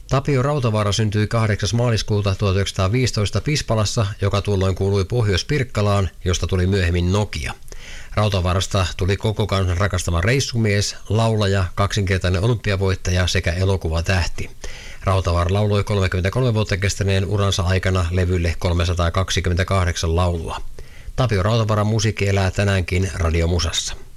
Tapio Rautavaara syntyi 8. maaliskuuta 1915 Pispalassa, joka tuolloin kuului Pohjois-Pirkkalaan, josta tuli myöhemmin Nokia. Rautavaarasta tuli koko kansan rakastama reissumies, laulaja, kaksinkertainen olympiavoittaja sekä elokuvatähti. Rautavaara lauloi 33 vuotta kestäneen uransa aikana levylle 328 laulua. Tapio Rautavaaran musiikki elää tänäänkin radiomusassa.